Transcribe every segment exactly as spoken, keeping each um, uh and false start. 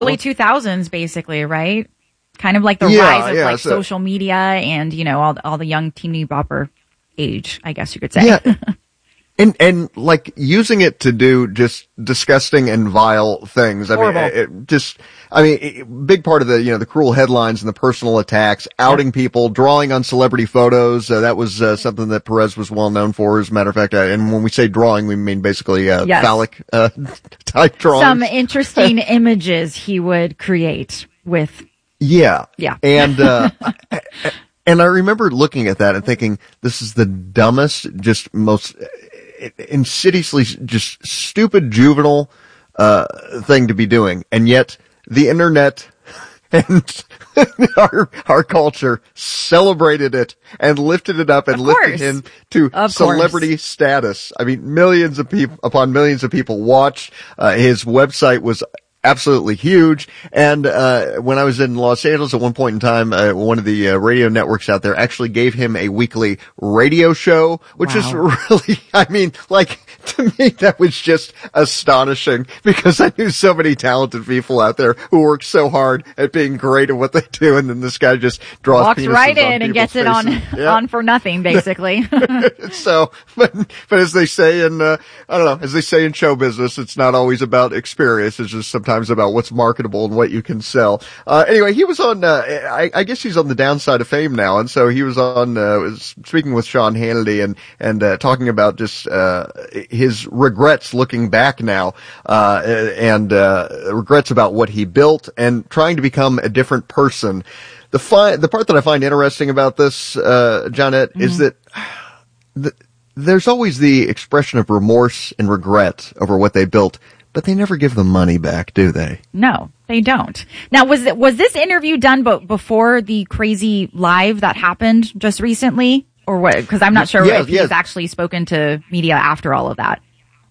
early two thousands, basically, right? Kind of like the yeah, rise of yeah, like so, social media and, you know, all the, all the young teeny bopper age, I guess you could say. Yeah. And, and like using it to do just disgusting and vile things. I Horrible. mean, it just, I mean, it, big part of the, you know, the cruel headlines and the personal attacks, outing yep. people, drawing on celebrity photos. Uh, that was, uh, something that Perez was well known for, as a matter of fact. Uh, and when we say drawing, we mean basically, uh, yes. phallic, uh, type drawings. Some interesting images he would create with. Yeah. Yeah. And, uh, and I remember looking at that and thinking, this is the dumbest, just most, insidiously just stupid juvenile uh thing to be doing, and yet the internet and our our culture celebrated it and lifted it up and of lifted course. him to of celebrity course. status. I mean, millions of people upon millions of people watched. Uh, his website was absolutely huge. And, uh, when I was in Los Angeles at one point in time, uh, one of the uh, radio networks out there actually gave him a weekly radio show, which is wow. really, I mean, like, to me, that was just astonishing, because I knew so many talented people out there who work so hard at being great at what they do. And then this guy just draws walks right in and gets it on, yeah. on for nothing, basically. So, but, but as they say in, uh, I don't know, as they say in show business, it's not always about experience. It's just sometimes about what's marketable and what you can sell. Uh, anyway, he was on, uh, I, I guess he's on the downside of fame now. And so he was on, uh, was speaking with Sean Hannity and, and, uh, talking about just, uh, his regrets looking back now, uh, and, uh, regrets about what he built and trying to become a different person. The fi- the part that I find interesting about this, uh, Johnette, mm-hmm. is that the, there's always the expression of remorse and regret over what they built. But they never give the money back, do they? No, they don't. Now, was it, was this interview done b- before the crazy live that happened just recently? Or what? Because I'm not sure yeah, if yeah. he's actually spoken to media after all of that.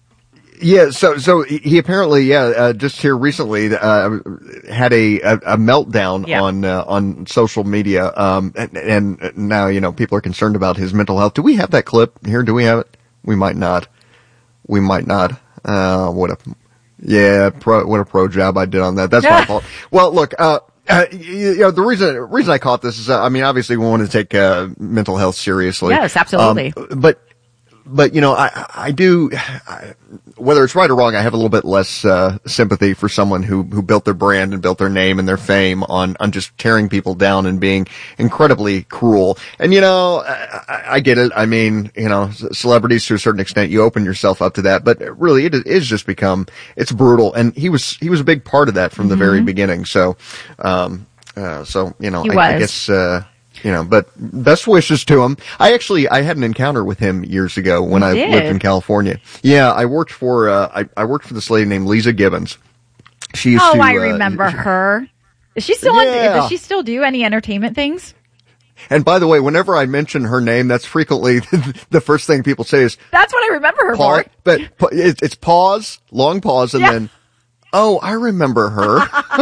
Yeah, so, so he apparently, yeah, uh, just here recently, uh, had a, a, a meltdown yeah. on, uh, on social media. Um, and, and now, you know, people are concerned about his mental health. Do we have that clip here? Do we have it? We might not. We might not. Uh, what a, Yeah, pro, what a pro job I did on that. That's my fault. Well, look, uh, uh, you know, the reason, reason I caught this is, uh, I mean, obviously we want to take, uh, mental health seriously. Yes, absolutely. Um, but, but, you know, I, I do, I, whether it's right or wrong, I have a little bit less, uh, sympathy for someone who, who built their brand and built their name and their fame on, on just tearing people down and being incredibly cruel. And, you know, I, I get it. I mean, you know, celebrities to a certain extent, you open yourself up to that, but really it is just become, it's brutal. And he was, he was a big part of that from mm-hmm. the very beginning. So, um, uh, so, you know, I, I guess, uh, you know, but best wishes to him. I actually, I had an encounter with him years ago when you I did. lived in California. Yeah, I worked for, uh, I, I worked for this lady named Lisa Gibbons. She used oh, to, I remember uh, her. Is she still yeah. on, does she still do any entertainment things? And by the way, whenever I mention her name, that's frequently the first thing people say is, that's what I remember her pause, for. But it's pause, long pause, and yeah. then, oh, I remember her.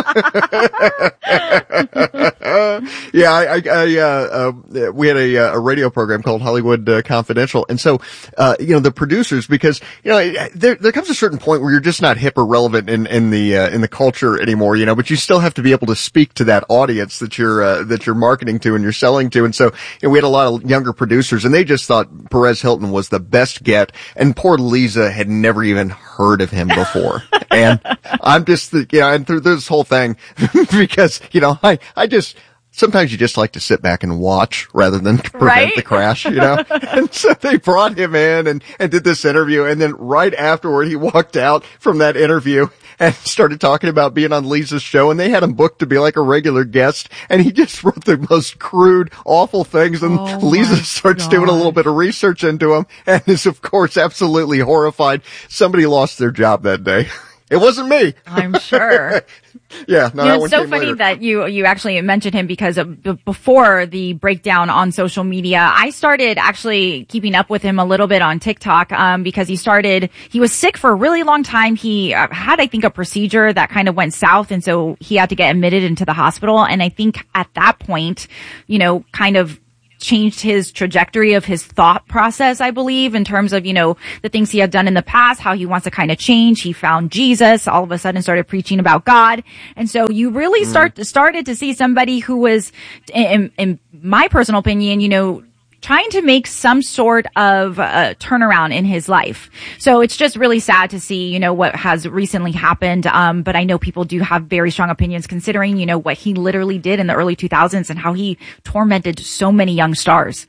yeah, I, I, I uh, uh, we had a, a radio program called Hollywood uh, Confidential. And so, uh, you know, the producers, because, you know, there, there comes a certain point where you're just not hip or relevant in, in the, uh, in the culture anymore, you know, but you still have to be able to speak to that audience that you're, uh, that you're marketing to and you're selling to. And so, you know, we had a lot of younger producers and they just thought Perez Hilton was the best get. And poor Lisa had never even heard of him before. And I'm just, you know, and through this whole thing, because, you know, I, I just, sometimes you just like to sit back and watch rather than prevent right? the crash, you know? And so they brought him in and, and did this interview. And then right afterward, he walked out from that interview and started talking about being on Lisa's show. And they had him booked to be like a regular guest. And he just wrote the most crude, awful things. And oh Lisa starts God. doing a little bit of research into him and is, of course, absolutely horrified. Somebody lost their job that day. It wasn't me. I'm sure. yeah, no, you know, that it's so funny later. that you you actually mentioned him because of, b- before the breakdown on social media, I started actually keeping up with him a little bit on TikTok um because he started he was sick for a really long time. He uh, had I think a procedure that kind of went south, and so he had to get admitted into the hospital. And I think at that point, you know, kind of changed his trajectory of his thought process, I believe, in terms of, you know, the things he had done in the past, how he wants to kind of change. He found Jesus, all of a sudden started preaching about God. And so you really start started to see somebody who was, in, in my personal opinion, you know, trying to make some sort of uh, turnaround in his life. So it's just really sad to see, you know, what has recently happened. Um, but I know people do have very strong opinions considering, you know, what he literally did in the early two thousands and how he tormented so many young stars.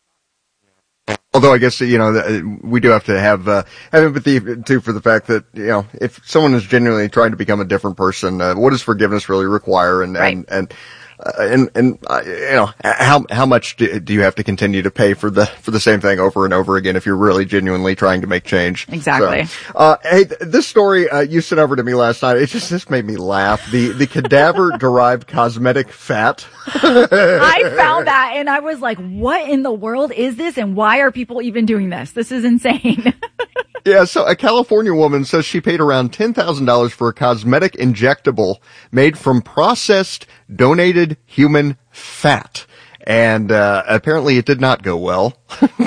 Although I guess, you know, we do have to have, uh, have empathy too for the fact that, you know, if someone is genuinely trying to become a different person, uh, what does forgiveness really require? And, right. and, and, Uh, and, and, uh, you know, how, how much do, do you have to continue to pay for the, for the same thing over and over again if you're really genuinely trying to make change? Exactly. So, uh, hey, th- this story, uh, you sent over to me last night. It just, this made me laugh. The, the cadaver derived cosmetic fat. I found that and I was like, what in the world is this? And why are people even doing this? This is insane. Yeah, so a California woman says she paid around ten thousand dollars for a cosmetic injectable made from processed donated human fat. And uh apparently it did not go well.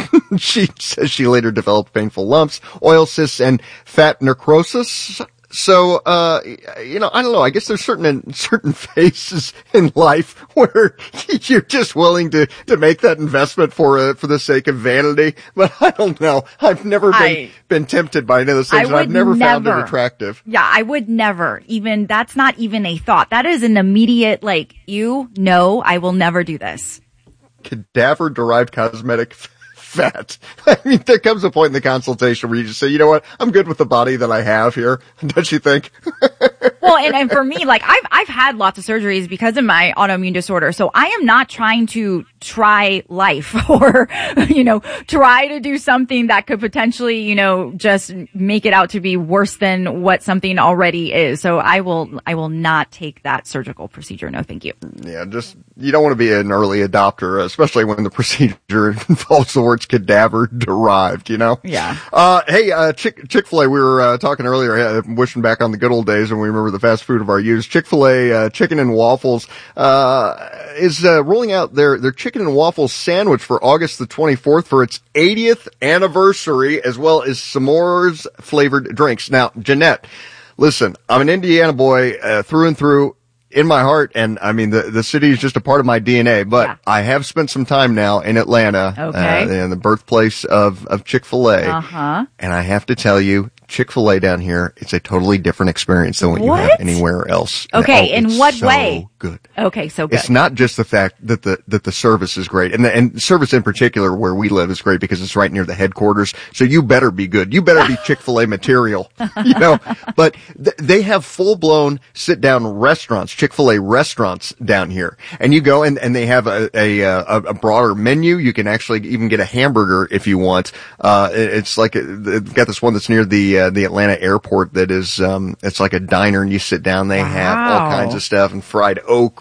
She says she later developed painful lumps, oil cysts, and fat necrosis. So, uh, you know, I don't know. I guess there's certain, certain phases in life where you're just willing to, to make that investment for, uh, for the sake of vanity. But I don't know. I've never been, I, been tempted by any of those things, and I've never, never found it attractive. Yeah, I would never even, that's not even a thought. That is an immediate, like, you know, I will never do this. Cadaver derived cosmetic fat. I mean, there comes a point in the consultation where you just say, you know what, I'm good with the body that I have here. Don't you think? Well, and, and for me, like, I've, I've had lots of surgeries because of my autoimmune disorder. So I am not trying to try life or, you know, try to do something that could potentially, you know, just make it out to be worse than what something already is. So I will, I will not take that surgical procedure. No, thank you. Yeah, just, you don't want to be an early adopter, especially when the procedure involves the words cadaver derived, you know? Yeah. Uh, hey, uh, Chick, Chick-fil-A, we were, uh, talking earlier, uh, wishing back on the good old days when we remember the fast food of our youth. Chick-fil-A, uh, chicken and waffles, uh, is, uh, rolling out their, their chicken and waffles sandwich for August the twenty-fourth for its eightieth anniversary, as well as s'mores flavored drinks. Now, Jeanette, listen, I'm an Indiana boy, uh, through and through. In my heart, and I mean, the, the city is just a part of my D N A, but yeah. I have spent some time now in Atlanta, okay. uh, in the birthplace of, of Chick-fil-A. Uh-huh. And I have to tell you, Chick-fil-A down here, it's a totally different experience than what, what? you have anywhere else. Okay, oh, in what so way? Good. Okay, so good. It's not just the fact that the, that the service is great, and the, and service in particular where we live is great because it's right near the headquarters, so you better be good. You better be Chick-fil-A material, you know, but th- they have full-blown sit-down restaurants, Chick-fil-A restaurants down here, and you go and, and they have a, a, a, a broader menu. You can actually even get a hamburger if you want. Uh, it's like, a, they've got this one that's near the, uh, the Atlanta airport that is, um, it's like a diner and you sit down, they wow. have all kinds of stuff and fried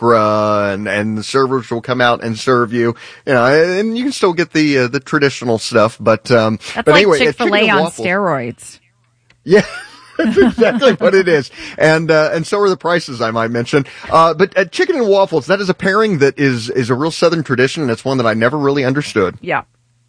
okra and, and the servers will come out and serve you, you know, and you can still get the, uh, the traditional stuff, but, um, that's but like anyway, Chick-fil-A on waffles, steroids. Yeah. That's exactly what it is. And, uh, and so are the prices, I might mention. Uh, but uh, chicken and waffles, that is a pairing that is, is a real Southern tradition, and it's one that I never really understood. Yeah.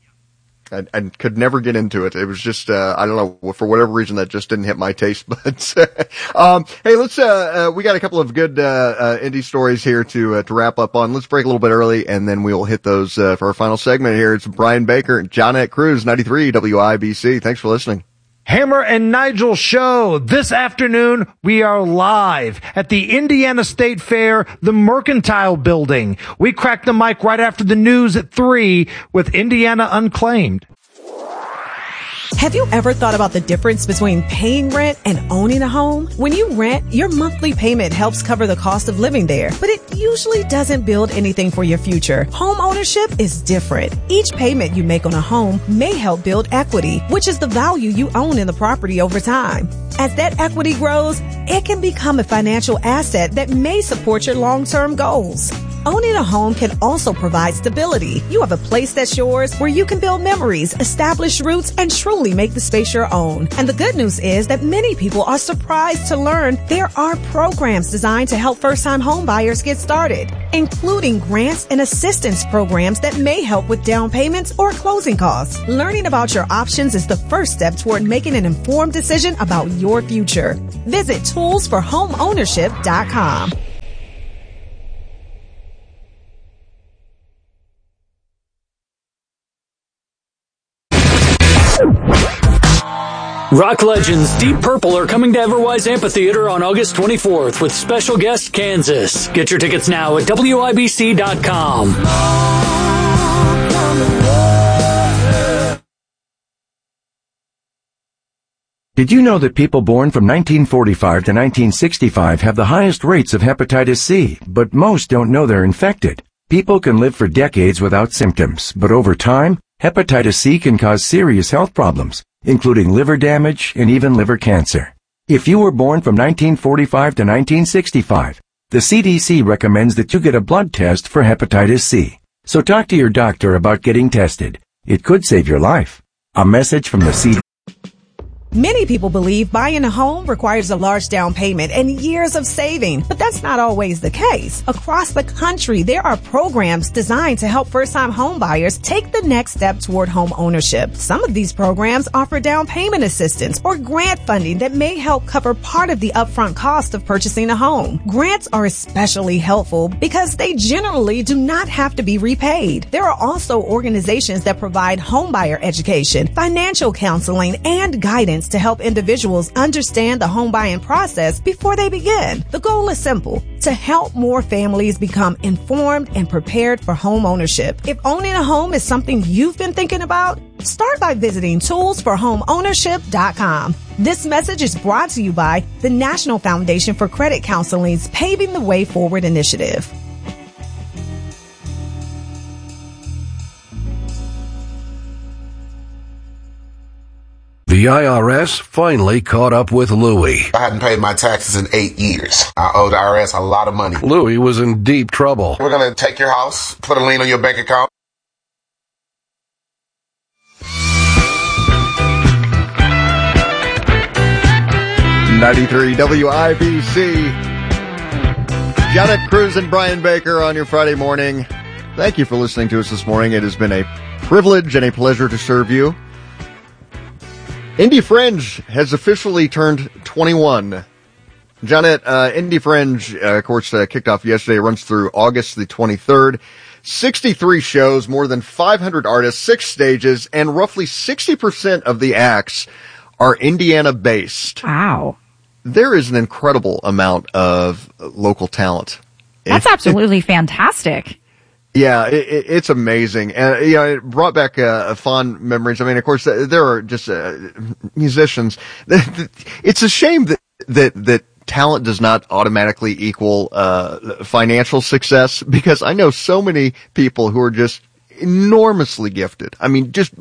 I, I could never get into it. It was just, uh, I don't know, for whatever reason that just didn't hit my taste buds. um, hey, let's, uh, uh, we got a couple of good, uh, uh, indie stories here to, uh, to wrap up on. Let's break a little bit early and then we'll hit those, uh, for our final segment here. It's Brian Baker and Johnette Cruz, ninety-three W I B C. Thanks for listening. Hammer and Nigel Show. This afternoon, we are live at the Indiana State Fair, the Mercantile Building. We crack the mic right after the news at three with Indiana Unclaimed. Have you ever thought about the difference between paying rent and owning a home? When you rent, your monthly payment helps cover the cost of living there, but it usually doesn't build anything for your future. Home ownership is different. Each payment you make on a home may help build equity, which is the value you own in the property over time. As that equity grows, it can become a financial asset that may support your long-term goals. owning a home can also provide stability. You have a place that's yours where you can build memories, establish roots, and truly make the space your own. And the good news is that many people are surprised to learn there are programs designed to help first-time home buyers get started, including grants and assistance programs that may help with down payments or closing costs. Learning about your options is the first step toward making an informed decision about your future. Visit tools for home ownership dot com. Rock legends Deep Purple are coming to Everwise Amphitheater on August twenty-fourth with special guest Kansas. Get your tickets now at W I B C dot com. Did you know that people born from nineteen forty-five to nineteen sixty-five have the highest rates of hepatitis C, but most don't know they're infected? People can live for decades without symptoms, but over time, hepatitis C can cause serious health problems, including liver damage and even liver cancer. If you were born from nineteen forty-five to nineteen sixty-five, the C D C recommends that you get a blood test for hepatitis C. So talk to your doctor about getting tested. It could save your life. A message from the C D C. Many people believe buying a home requires a large down payment and years of saving, but that's not always the case. Across the country, there are programs designed to help first-time home buyers take the next step toward home ownership. Some of these programs offer down payment assistance or grant funding that may help cover part of the upfront cost of purchasing a home. Grants are especially helpful because they generally do not have to be repaid. There are also organizations that provide homebuyer education, financial counseling, and guidance to help individuals understand the home buying process before they begin. The goal is simple: to help more families become informed and prepared for home ownership. If owning a home is something you've been thinking about, start by visiting tools for home ownership dot com. This message is brought to you by the National Foundation for Credit Counseling's Paving the Way Forward initiative. The I R S finally caught up with Louie. I hadn't paid my taxes in eight years. I owed the I R S a lot of money. Louie was in deep trouble. We're going to take your house, put a lien on your bank account. ninety-three W I B C. Janet Cruz and Brian Baker on your Friday morning. Thank you for listening to us this morning. It has been a privilege and a pleasure to serve you. Indie Fringe has officially turned twenty-one. Janet, uh, Indie Fringe, uh, of course, uh, kicked off yesterday, runs through August the twenty-third. sixty-three shows, more than five hundred artists, six stages, and roughly sixty percent of the acts are Indiana-based. Wow. There is an incredible amount of local talent. That's it, absolutely it, fantastic. Yeah, it, it, it's amazing. And, you know, it brought back uh, fond memories. I mean, of course, there are just uh, musicians. It's a shame that, that, that talent does not automatically equal uh, financial success, because I know so many people who are just enormously gifted. I mean, just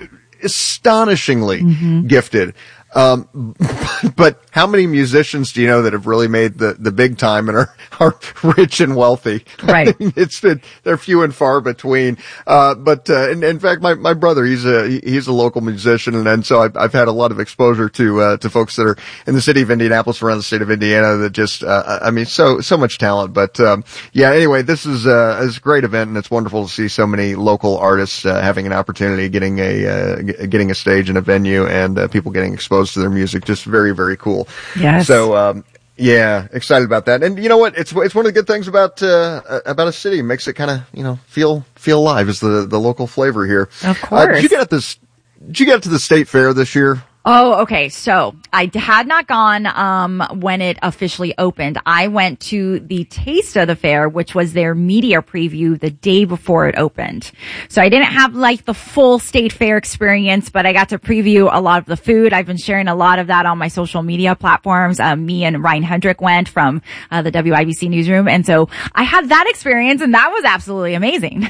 astonishingly mm-hmm. gifted. Um, but how many musicians do you know that have really made the, the big time and are, are rich and wealthy? Right. I mean, it's been, they're few and far between. Uh, but, uh, in, in fact, my, my brother, he's a, he's a local musician. And, and so I've, I've had a lot of exposure to, uh, to folks that are in the city of Indianapolis, around the state of Indiana, that just, uh, I mean, so, so much talent. But, um, yeah, anyway, this is, uh, is a great event, and it's wonderful to see so many local artists, uh, having an opportunity, getting a, uh, getting a stage and a venue, and, uh, people getting exposed to their music. Just very, very cool. Yes. So, um, yeah, excited about that. And you know what? It's, it's one of the good things about, uh, about a city. It makes it kind of, you know, feel, feel alive, is the, the local flavor here. Of course. Uh, did you get at this, did you get to the state fair this year? Oh, okay. So I had not gone, um, when it officially opened. I went to the Taste of the Fair, which was their media preview the day before it opened. So I didn't have like the full state fair experience, but I got to preview a lot of the food. I've been sharing a lot of that on my social media platforms. Um, me and Ryan Hendrick went from, uh, the W I B C newsroom. And so I had that experience, and that was absolutely amazing.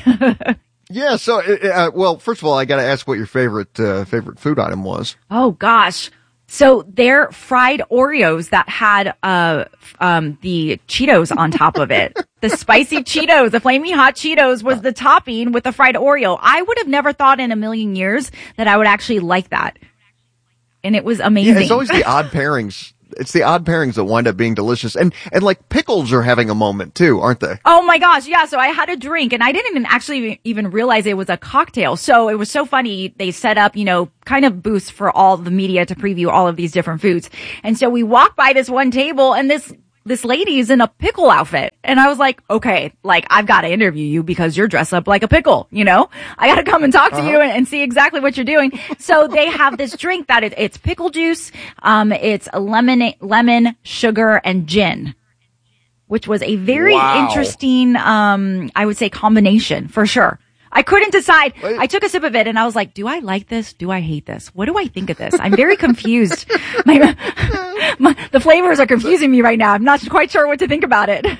Yeah, so, uh, well, first of all, I got to ask what your favorite, uh, favorite food item was. Oh, gosh. So they're fried Oreos that had uh um the Cheetos on top of it. The spicy Cheetos, the flaming hot Cheetos was the topping with the fried Oreo. I would have never thought in a million years that I would actually like that. And it was amazing. Yeah, it's always the odd pairings. It's the odd pairings that wind up being delicious. And, and like pickles are having a moment too, aren't they? Oh my gosh. Yeah. So I had a drink and I didn't even actually even realize it was a cocktail. So it was so funny. They set up, you know, kind of booths for all the media to preview all of these different foods. And so we walked by this one table and this this lady's in a pickle outfit. And I was like, okay, like I've got to interview you because you're dressed up like a pickle, you know, I got to come and talk to uh-huh. you and, and see exactly what you're doing. So they have this drink that it, it's pickle juice. Um, it's lemon, lemon, sugar and gin, which was a very wow. interesting, um, I would say combination for sure. I couldn't decide. Wait. I took a sip of it and I was like, do I like this? Do I hate this? What do I think of this? I'm very confused. my, my, the flavors are confusing me right now. I'm not quite sure what to think about it.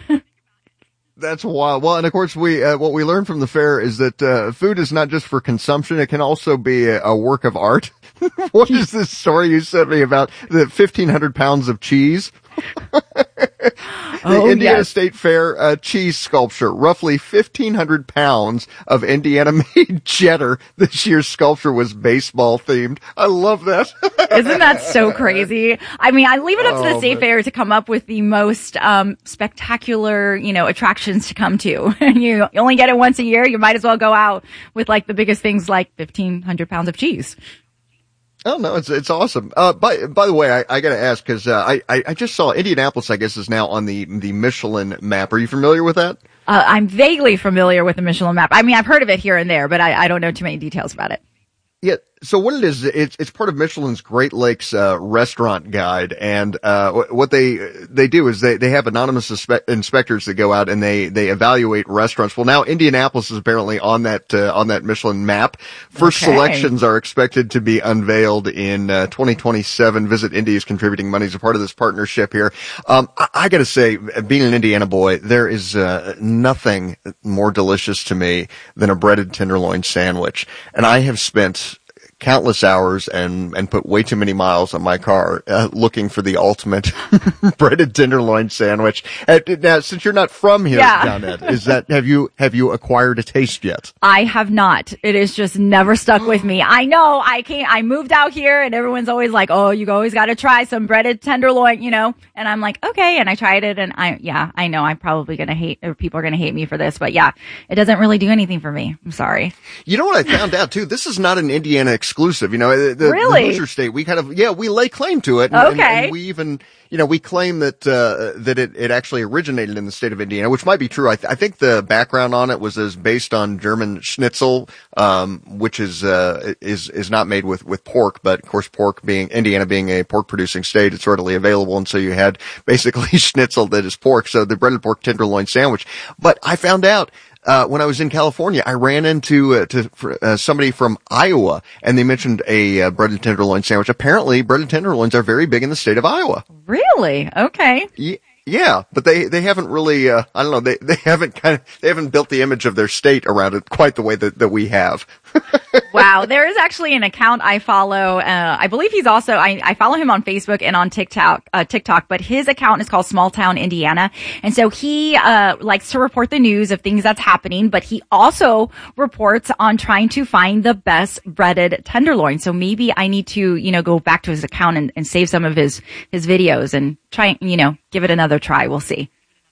That's wild. Well, and of course, we uh, what we learned from the fair is that uh, food is not just for consumption; it can also be a, a work of art. What is this story you sent me about the fifteen hundred pounds of cheese? the oh, Indiana yes. State Fair uh, cheese sculpture, roughly fifteen hundred pounds of Indiana-made cheddar. This year's sculpture was baseball themed. I love that. Isn't that so crazy? I mean, I leave it up to the Oh, State man. Fair to come up with the most um spectacular, you know, attractions to come to. you, you only get it once a year. You might as well go out with like the biggest things like fifteen hundred pounds of cheese. Oh no, it's it's awesome. Uh, by by the way, I, I got to ask because uh, I I I just saw Indianapolis. I guess is now on the the Michelin map. Are you familiar with that? Uh, I'm vaguely familiar with the Michelin map. I mean, I've heard of it here and there, but I, I don't know too many details about it. Yeah. So what it is, it's, it's part of Michelin's Great Lakes, uh, restaurant guide. And, uh, what they, they do is they, they have anonymous inspe- inspectors that go out and they, they evaluate restaurants. Well, now Indianapolis is apparently on that, uh, on that Michelin map. First Okay. selections are expected to be unveiled in, uh, twenty twenty-seven. Visit Indy is contributing money as a part of this partnership here. Um, I, I gotta say, being an Indiana boy, there is, uh, nothing more delicious to me than a breaded tenderloin sandwich. And I have spent countless hours and and put way too many miles on my car uh, looking for the ultimate breaded tenderloin sandwich. Uh, now, since you're not from here, Yeah. Johnette, is that have you have you acquired a taste yet? I have not. It is just never stuck with me. I know I can't, I moved out here and everyone's always like, oh, you always got to try some breaded tenderloin, you know? And I'm like, okay. And I tried it and I, yeah, I know I'm probably going to hate, or people are going to hate me for this, but yeah, it doesn't really do anything for me. I'm sorry. You know what I found out too? This is not an Indiana exclusive. You know, the, the, Really? the Hoosier State, we kind of, yeah, we lay claim to it. And, and- Okay. and we even, you know, we claim that, uh, that it, it actually originated in the state of Indiana, which might be true. I, th- I think the background on it was as based on German schnitzel, um, which is, uh, is, is not made with, with pork, but of course pork being, Indiana being a pork producing state, it's readily available. And so you had basically schnitzel that is pork. So the breaded pork tenderloin sandwich. But I found out, Uh, when I was in California, I ran into uh, to uh, somebody from Iowa, and they mentioned a uh, breaded tenderloin sandwich. Apparently, breaded tenderloins are very big in the state of Iowa. Really? Okay. Ye- Yeah, but they, they haven't really, uh, I don't know, they, they haven't kind of, they haven't built the image of their state around it quite the way that, that we have. Wow. There is actually an account I follow. Uh, I believe he's also, I, I follow him on Facebook and on TikTok, uh, TikTok, but his account is called Small Town Indiana. And so he, uh, likes to report the news of things that's happening, but he also reports on trying to find the best breaded tenderloin. So maybe I need to, you know, go back to his account and, and save some of his, his videos and try, you know, give it another try. We'll see.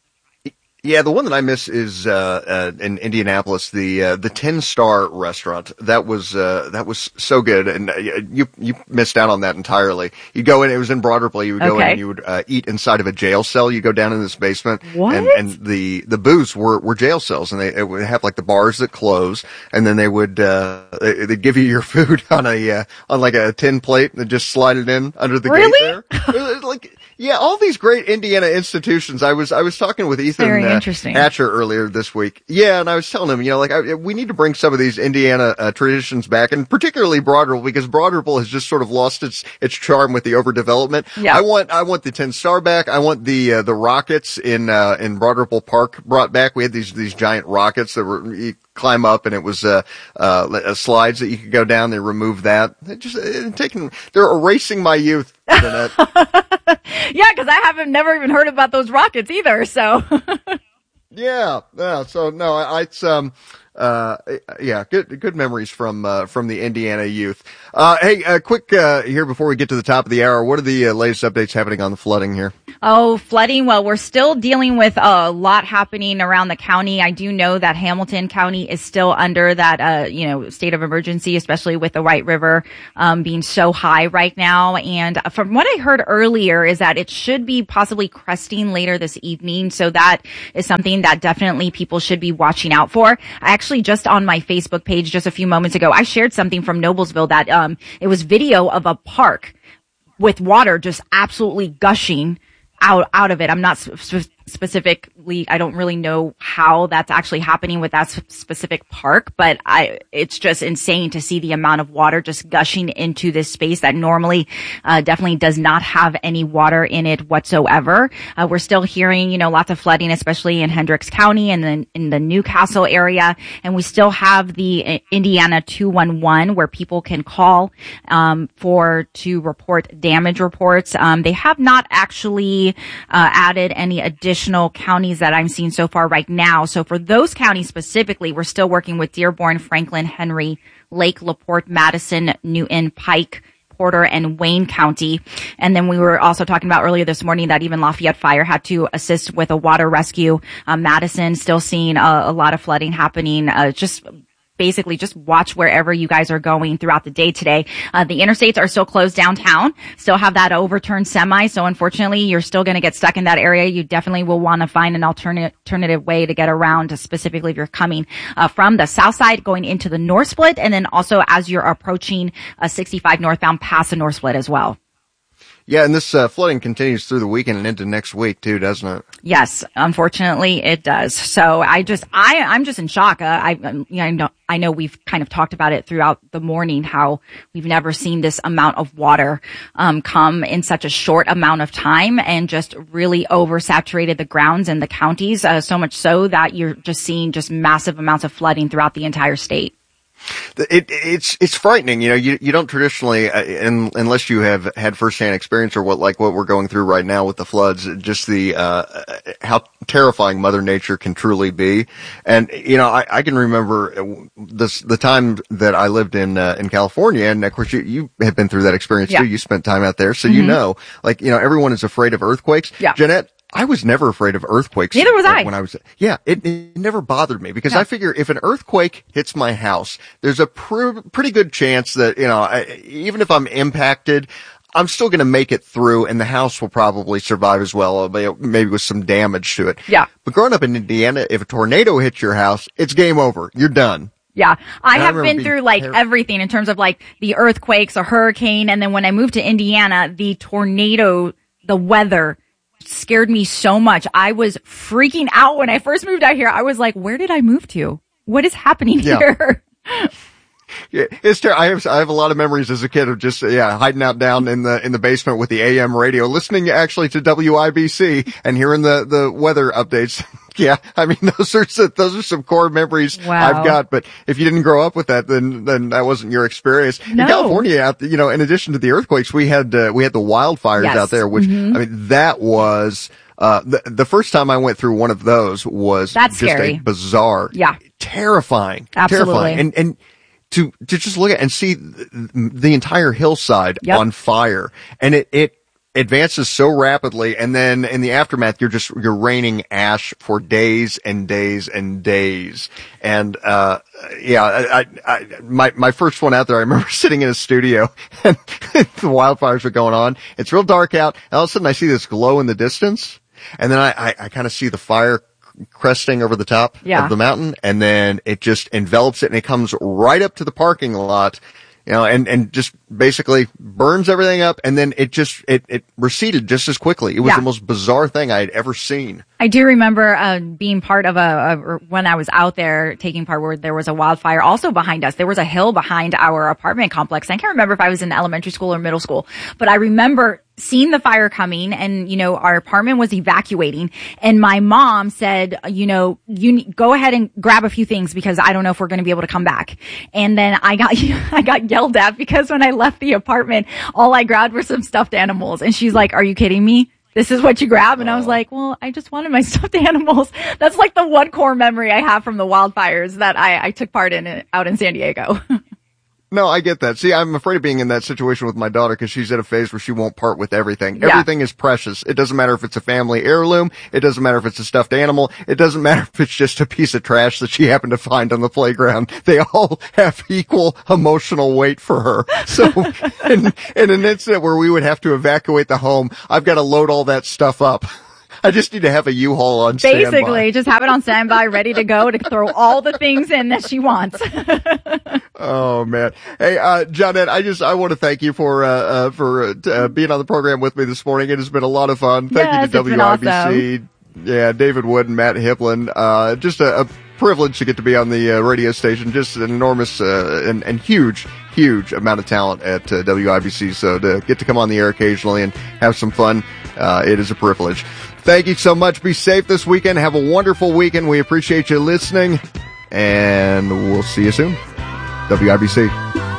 Yeah, the one that I miss is uh, uh in Indianapolis, the uh, the Ten Star restaurant. That was uh that was so good, and uh, you you missed out on that entirely. You go in; it was in Broad Ripple. You would go Okay. in and you would uh, eat inside of a jail cell. You go down in this basement, What? and and the the booths were were jail cells, and they it would have like the bars that close, and then they would uh they, they'd give you your food on a uh, on like a tin plate and just slide it in under the Really? gate there. It was like. Yeah, all these great Indiana institutions. I was I was talking with Ethan Very uh, interesting. Hatcher earlier this week. Yeah, and I was telling him, you know, like I, we need to bring some of these Indiana uh, traditions back, and particularly Broad Ripple, because Broad Ripple has just sort of lost its its charm with the overdevelopment. Yeah. I want I want the Ten Star back. I want the uh, the rockets in uh, in Broad Ripple Park brought back. We had these these giant rockets that were. You climb up, and it was uh, uh, slides that you could go down. They removed that. They just uh, taking. They're erasing my youth. Jeanette. Yeah, because I haven't never even heard about those rockets either. So. Yeah, yeah. So no, I, it's um, uh, yeah, good good memories from uh, from the Indiana youth. Uh, hey, uh, quick uh, here before we get to the top of the hour, what are the uh, latest updates happening on the flooding here? Oh, flooding. Well, we're still dealing with a lot happening around the county. I do know that Hamilton County is still under that, uh, you know, state of emergency, especially with the White River, um, being so high right now. And from what I heard earlier is that it should be possibly cresting later this evening. So that is something that definitely people should be watching out for. I actually just on my Facebook page just a few moments ago, I shared something from Noblesville that, um, it was video of a park with water just absolutely gushing out, out of it. I'm not sp- specifically, I don't really know how that's actually happening with that specific park, but I, it's just insane to see the amount of water just gushing into this space that normally, uh, definitely does not have any water in it whatsoever. Uh, we're still hearing, you know, lots of flooding, especially in Hendricks County and then in the Newcastle area. And we still have the Indiana two one one where people can call, um, for, to report damage reports. Um, they have not actually, uh, added any additional additional counties that I'm seeing so far right now. So for those counties specifically, we're still working with Dearborn, Franklin, Henry, Lake, LaPorte, Madison, Newton, Pike, Porter, and Wayne County. And then we were also talking about earlier this morning that even Lafayette Fire had to assist with a water rescue. Um, Madison still seeing a, a lot of flooding happening. Uh, just basically just watch wherever you guys are going throughout the day today. Uh, the interstates are still closed downtown, still have that overturned semi. So unfortunately, you're still going to get stuck in that area. You definitely will want to find an alternate, alternative way to get around, specifically if you're coming uh, from the south side going into the north split. And then also as you're approaching uh, sixty-five northbound past the north split as well. Yeah, and this uh, flooding continues through the weekend and into next week too, doesn't it? Yes, unfortunately it does. So I just, I, I'm just in shock. Uh, I, you know, I know, I know we've kind of talked about it throughout the morning, how we've never seen this amount of water, um, come in such a short amount of time and just really oversaturated the grounds and the counties, uh, so much so that you're just seeing just massive amounts of flooding throughout the entire state. It, it's, it's frightening. You know, you, you don't traditionally, uh, in, unless you have had firsthand experience or what, like what we're going through right now with the floods, just the, uh, how terrifying Mother Nature can truly be. And, you know, I, I can remember this, the time that I lived in, uh, in California. And of course, you, you have been through that experience yeah. too. You spent time out there. So mm-hmm. you know, like, you know, everyone is afraid of earthquakes. Yeah. Jeanette, I was never afraid of earthquakes. Neither was I. When I was, yeah, it, it never bothered me because no. I figure if an earthquake hits my house, there's a pr- pretty good chance that, you know, I, even if I'm impacted, I'm still going to make it through and the house will probably survive as well, maybe with some damage to it. Yeah. But growing up in Indiana, if a tornado hits your house, it's game over. You're done. Yeah. I and have I been through like ter- everything in terms of like the earthquakes, a hurricane. And then when I moved to Indiana, the tornado, the weather scared me so much. I was freaking out when I first moved out here. I was like, where did I move to? What is happening yeah. here? Yeah, it's ter- I have I have a lot of memories as a kid of just yeah hiding out down in the in the basement with the A M radio, listening actually to W I B C and hearing the the weather updates. Yeah, I mean those are some, those are some core memories wow. I've got. But if you didn't grow up with that, then then that wasn't your experience. No. In California, out you know, in addition to the earthquakes, we had uh, we had the wildfires yes. out there, which mm-hmm. I mean that was. Uh, the, the first time I went through one of those was That's just scary. a bizarre, yeah, terrifying, Absolutely. terrifying, and and. To, to just look at and see the entire hillside yep. on fire, and it, it advances so rapidly, and then in the aftermath, you're just, you're raining ash for days and days and days. And, uh, yeah, I, I, my, my first one out there, I remember sitting in a studio and the wildfires were going on. It's real dark out. And all of a sudden I see this glow in the distance, and then I, I, I kind of see the fire cresting over the top yeah. of the mountain, and then it just envelops it and it comes right up to the parking lot, you know, and, and just basically burns everything up, and then it just, it, it receded just as quickly. It was yeah. the most bizarre thing I had ever seen. I do remember uh, being part of a, a, when I was out there taking part where there was a wildfire also behind us. There was a hill behind our apartment complex. I can't remember if I was in elementary school or middle school, but I remember seeing the fire coming and, you know, our apartment was evacuating and my mom said, you know, you go ahead and grab a few things because I don't know if we're going to be able to come back. And then I got, I got yelled at because when I left the apartment, all I grabbed were some stuffed animals. And she's like, are you kidding me? This is what you grab? And I was like, well, I just wanted my stuffed animals. That's like the one core memory I have from the wildfires that I, I took part in it out in San Diego. No, I get that. See, I'm afraid of being in that situation with my daughter because she's at a phase where she won't part with everything. Yeah. Everything is precious. It doesn't matter if it's a family heirloom. It doesn't matter if it's a stuffed animal. It doesn't matter if it's just a piece of trash that she happened to find on the playground. They all have equal emotional weight for her. So in, in an incident where we would have to evacuate the home, I've got to load all that stuff up. I just need to have a U-Haul on standby. Basically, just have it on standby, ready to go to throw all the things in that she wants. Oh man. Hey, uh, Johnette, I just, I want to thank you for, uh, uh for, uh, uh, being on the program with me this morning. It has been a lot of fun. Thank yes, you to W I B C. Awesome. Yeah, David Wood and Matt Hiplin. Uh, just a, a privilege to get to be on the uh, radio station. Just an enormous, uh, and, and huge, huge amount of talent at uh, W I B C. So to get to come on the air occasionally and have some fun, uh, it is a privilege. Thank you so much. Be safe this weekend. Have a wonderful weekend. We appreciate you listening, and we'll see you soon. W I B C.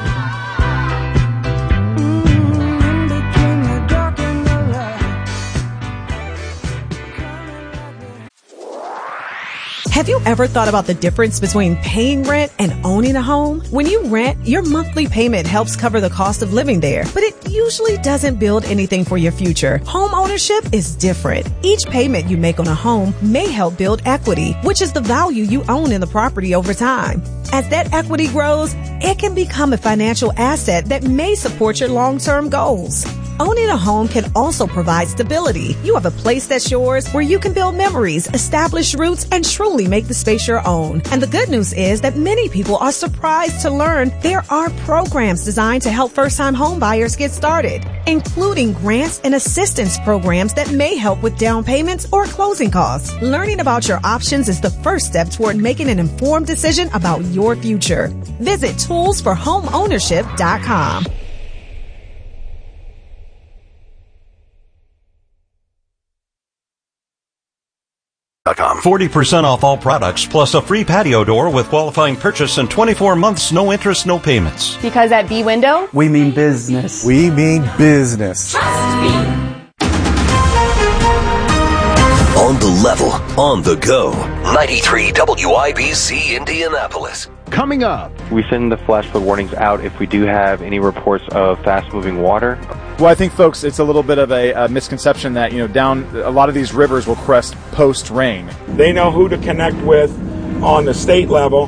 Have you ever thought about the difference between paying rent and owning a home? When you rent, your monthly payment helps cover the cost of living there, but it usually doesn't build anything for your future. Home ownership is different. Each payment you make on a home may help build equity, which is the value you own in the property over time. As that equity grows, it can become a financial asset that may support your long-term goals. Owning a home can also provide stability. You have a place that's yours where you can build memories, establish roots, and truly make the space your own. And the good news is that many people are surprised to learn there are programs designed to help first-time home buyers get started, including grants and assistance programs that may help with down payments or closing costs. Learning about your options is the first step toward making an informed decision about your future. Visit tools for home ownership dot com. forty percent off all products, plus a free patio door with qualifying purchase and twenty-four months, no interest, no payments. Because at B Window, we mean business. We mean business. Trust me. On the level, on the go. ninety-three W I B C Indianapolis. Coming up, we send the flash flood warnings out if we do have any reports of fast-moving water. Well, I think, folks, it's a little bit of a, a misconception that, you know, down a lot of these rivers will crest post-rain. They know who to connect with on the state level.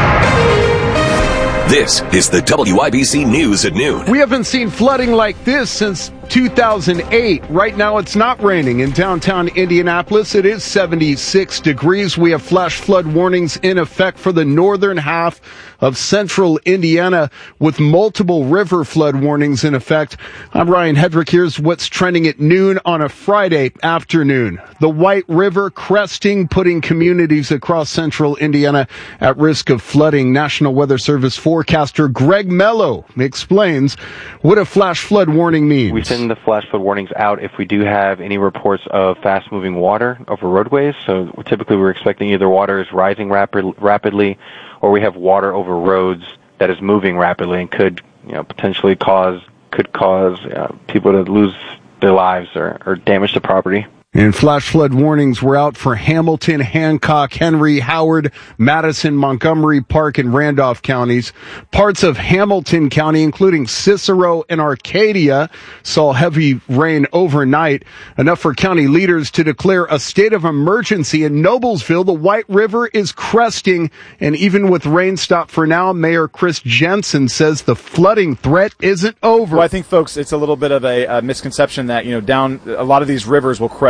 This is the W I B C News at noon. We haven't seen flooding like this since two thousand eight. Right now it's not raining in downtown Indianapolis. It is seventy-six degrees. We have flash flood warnings in effect for the northern half of central Indiana with multiple river flood warnings in effect. I'm Ryan Hedrick. Here's what's trending at noon on a Friday afternoon. The White River cresting, putting communities across central Indiana at risk of flooding. National Weather Service forecaster Greg Mello explains what a flash flood warning means. We send the flash flood warnings out if we do have any reports of fast-moving water over roadways. So typically we're expecting either water is rising rapid, rapidly or we have water over roads that is moving rapidly and could, you know, potentially cause could cause uh, people to lose their lives or, or damage to property. And flash flood warnings were out for Hamilton, Hancock, Henry, Howard, Madison, Montgomery, Park, and Randolph counties. Parts of Hamilton County, including Cicero and Arcadia, saw heavy rain overnight, enough for county leaders to declare a state of emergency. In Noblesville, the White River is cresting, and even with rain stopped for now, Mayor Chris Jensen says the flooding threat isn't over. Well, I think, folks, it's a little bit of a, a misconception that, you know, down a lot of these rivers will crest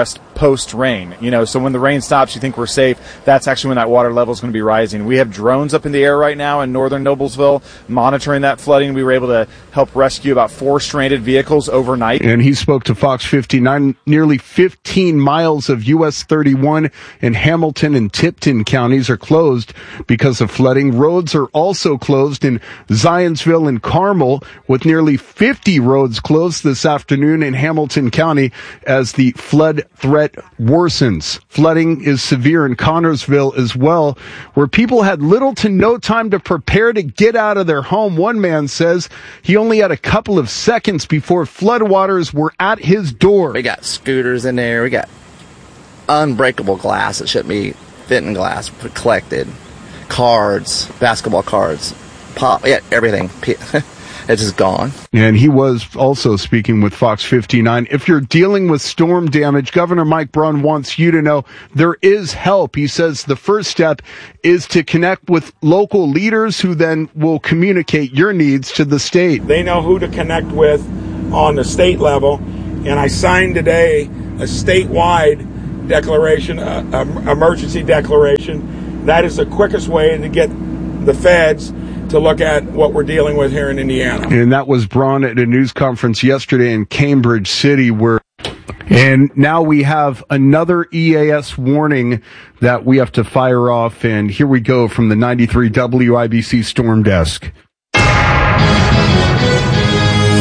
just post-rain. You know, so when the rain stops, you think we're safe. That's actually when that water level is going to be rising. We have drones up in the air right now in northern Noblesville monitoring that flooding. We were able to help rescue about four stranded vehicles overnight. And he spoke to Fox fifty-nine. Nearly fifteen miles of U S thirty-one in Hamilton and Tipton counties are closed because of flooding. Roads are also closed in Zionsville and Carmel, with nearly fifty roads closed this afternoon in Hamilton County as the flood threat worsens. Flooding is severe in Connorsville as well, where people had little to no time to prepare to get out of their home. One man says he only had a couple of seconds before floodwaters were at his door. We got scooters in there. We got unbreakable glass that shouldn't be fitting glass collected, cards, basketball cards, pop, yeah, everything. It's just gone. And he was also speaking with Fox fifty-nine. If you're dealing with storm damage, Governor Mike Braun wants you to know there is help. He says the first step is to connect with local leaders who then will communicate your needs to the state. They know who to connect with on the state level. And I signed today a statewide declaration, uh, um, emergency declaration. That is the quickest way to get the feds to look at what we're dealing with here in Indiana. And that was Braun at a news conference yesterday in Cambridge City, where and now we have another E A S warning that we have to fire off. And here we go from the ninety-three W I B C Storm Desk.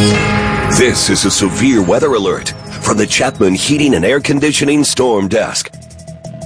This is a severe weather alert from the Chapman Heating and Air Conditioning Storm Desk.